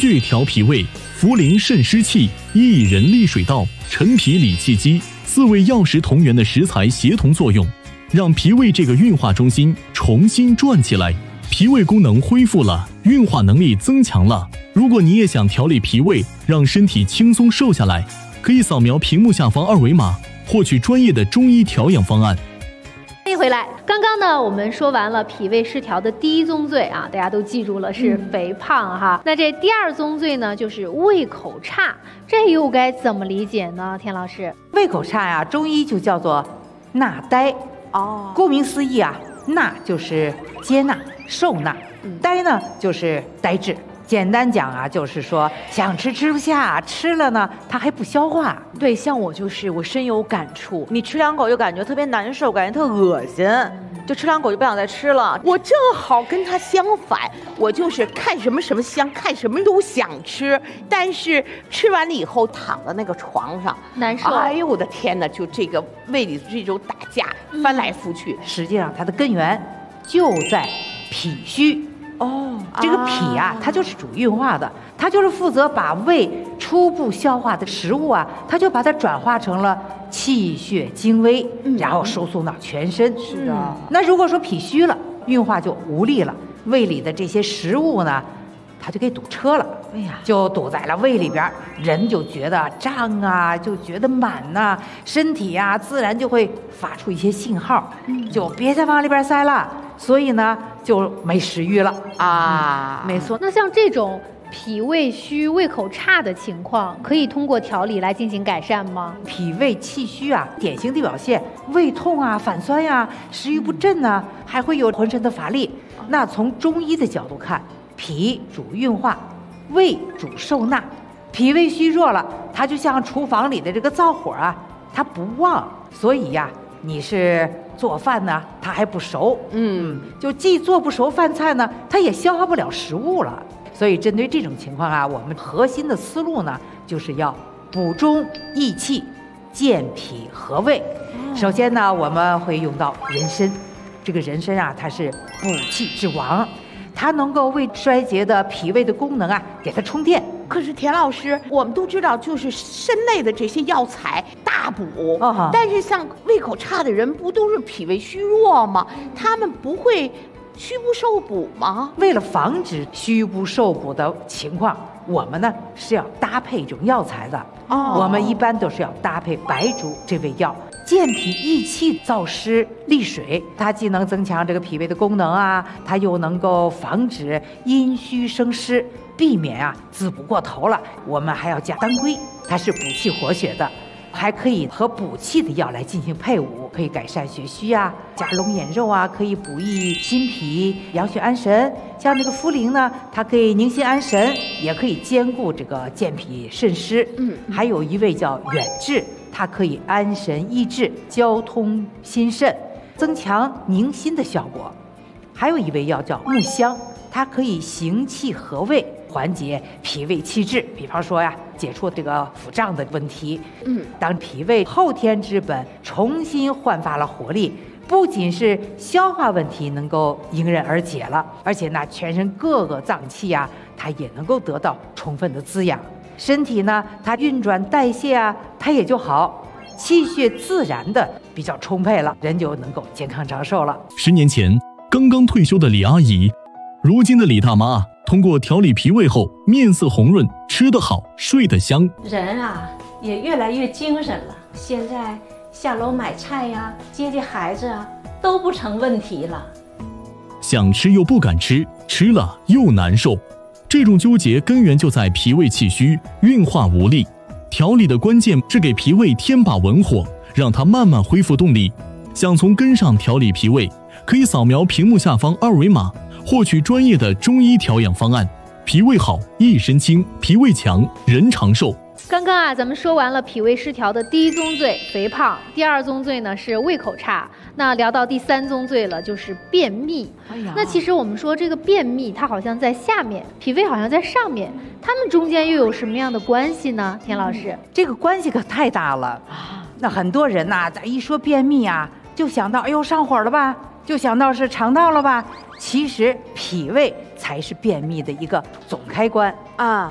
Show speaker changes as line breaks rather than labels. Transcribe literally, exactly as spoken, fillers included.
穴调脾胃，茯苓渗湿气，薏仁利水道，陈皮理气机，四味药食同源的食材协同作用，让脾胃这个运化中心重新转起来，脾胃功能恢复了，运化能力增强了。如果你也想调理脾胃，让身体轻松瘦下来，可以扫描屏幕下方二维码，获取专业的中医调养方案。
欢迎回来。刚刚呢，我们说完了脾胃失调的第一宗罪啊，大家都记住了，是肥胖哈。嗯、那这第二宗罪呢，就是胃口差，这又该怎么理解呢？田老师，
胃口差呀，中医就叫做纳呆。哦，顾名思义啊，纳就是接纳、受纳，嗯、呆呢就是呆滞。简单讲啊，就是说想吃吃不下，吃了呢它还不消化。
对，像我就是我深有感触，你吃两口就感觉特别难受，感觉特恶心，就吃两口就不想再吃了。
我正好跟他相反，我就是看什么什么香，看什么都想吃，但是吃完了以后躺在那个床上
难受。
哎呦我的天哪，就这个胃里这种打架，翻来覆去。
实际上它的根源就在脾虚。哦，这个脾啊，它就是主运化的，它就是负责把胃初步消化的食物啊，它就把它转化成了气血精微，嗯、然后输送到全身。
是的。嗯、
那如果说脾虚了，运化就无力了，胃里的这些食物呢，它就给堵车了。哎呀，就堵在了胃里边，人就觉得胀啊，就觉得满呐、啊，身体呀、啊、自然就会发出一些信号，嗯、就别再往里边塞了。所以呢，就没食欲了
啊、嗯。没错。那像这种脾胃虚、胃口差的情况，可以通过调理来进行改善吗？
脾胃气虚啊，典型的表现胃痛啊、反酸呀、啊、食欲不振啊，还会有浑身的乏力。那从中医的角度看，脾主运化，胃主受纳。脾胃虚弱了，它就像厨房里的这个灶火啊，它不旺，所以呀、啊。你是做饭呢，它还不熟，嗯，就既做不熟饭菜呢，它也消化不了食物了。所以针对这种情况啊，我们核心的思路呢，就是要补中益气，健脾和胃。哦、首先呢，我们会用到人参，这个人参啊，它是补气之王，它能够为衰竭的脾胃的功能啊，给它充电。
可是田老师，我们都知道，就是参类的这些药材大补，哦、但是像胃口差的人，不都是脾胃虚弱吗？他们不会虚不受补吗？
为了防止虚不受补的情况，我们呢是要搭配一种药材的。哦，我们一般都是要搭配白术这味药。健脾益气、燥湿利水，它既能增强这个脾胃的功能啊，它又能够防止阴虚生湿，避免啊滋补过头了。我们还要加当归，它是补气活血的，还可以和补气的药来进行配伍，可以改善血虚啊，加龙眼肉啊，可以补益心脾、养血安神。像这个茯苓呢，它可以宁心安神，也可以兼顾这个健脾渗湿。嗯，还有一味叫远志。它可以安神益智、交通心肾，增强宁心的效果。还有一味药叫木香，它可以行气和胃，缓解脾胃气滞。比方说呀，解除这个腹胀的问题。嗯，当脾胃后天之本重新焕发了活力，不仅是消化问题能够迎刃而解了，而且呢，全身各个脏器啊，它也能够得到充分的滋养。身体呢，它运转代谢啊，它也就好，气血自然的比较充沛了，人就能够健康长寿了。
十年前刚刚退休的李阿姨，如今的李大妈通过调理脾胃后，面色红润，吃得好，睡得香，
人啊也越来越精神了。现在下楼买菜呀、啊、接接孩子啊都不成问题了。
想吃又不敢吃，吃了又难受。这种纠结根源就在脾胃气虚，运化无力。调理的关键是给脾胃添把文火，让它慢慢恢复动力。想从根上调理脾胃，可以扫描屏幕下方二维码，获取专业的中医调养方案。脾胃好，一身轻；脾胃强，人长寿。
刚刚啊，咱们说完了脾胃失调的第一宗罪肥胖，第二宗罪呢是胃口差，那聊到第三宗罪了，就是便秘。哎呀，那其实我们说这个便秘，它好像在下面，脾胃好像在上面，它们中间又有什么样的关系呢？田老师，
嗯、这个关系可太大了啊！那很多人呐、啊，咱一说便秘啊，就想到哎呦上火了吧，就想到是肠道了吧。其实脾胃才是便秘的一个总开关啊。